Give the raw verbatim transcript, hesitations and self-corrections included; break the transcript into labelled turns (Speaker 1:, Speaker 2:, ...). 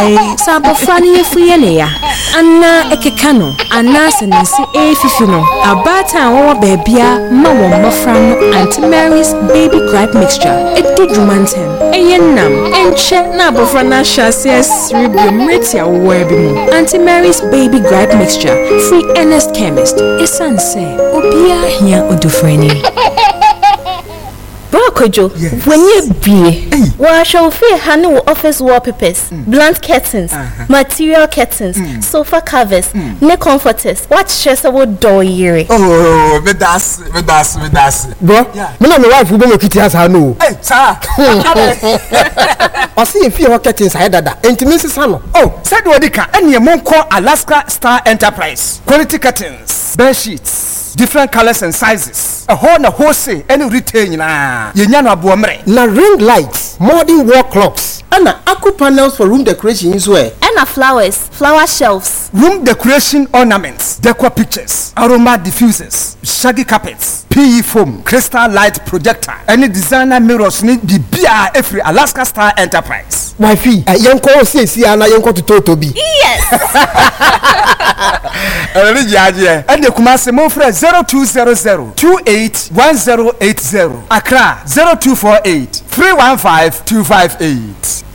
Speaker 1: Ai, Sabo Franny Frienia, Anna Ekekano, Anna Sanisi A Fifino, Abata or Babia, Mama Mafram, Auntie Mary's baby gripe mixture. It did romantic. A yenam, and check Nabofrana Shassias Ribium Ritia Webimu. Auntie Mary's baby gripe mixture. Free Ernest Chemist. It's unsaid. Obia here Odufreni.
Speaker 2: Kojo, yes. When you be, well, shall feel handle office wallpapers, mm. blunt curtains, uh-huh. material curtains, mm. sofa covers, mm. neck comforters. What stress about door year?
Speaker 3: Oh, me das, me das, me das.
Speaker 4: Bro, yeah. Me and my wife we go make it as I know.
Speaker 3: Hey, sir.
Speaker 4: I see if you have curtains I that. Intimacy sano.
Speaker 3: Oh, said what they can. Any among call Alaska Star Enterprise. Quality curtains, bed sheets, different colors and sizes. A whole na wholesale any retail na.
Speaker 4: Na ring lights, modern wall clocks, and na aqua panels for room decoration as well.
Speaker 2: And na flowers, flower shelves,
Speaker 3: room decoration ornaments, decor pictures, aroma diffusers, shaggy carpets, P E foam, crystal light projector, any designer mirrors need the B R every Alaska Star Enterprise.
Speaker 4: Wifey, a young call says here and I young to Totobi.
Speaker 2: Yes.
Speaker 3: And the Kumasi Mofre zero two zero zero two eight one zero eight zero. Accra zero two four eight three one five two five eight.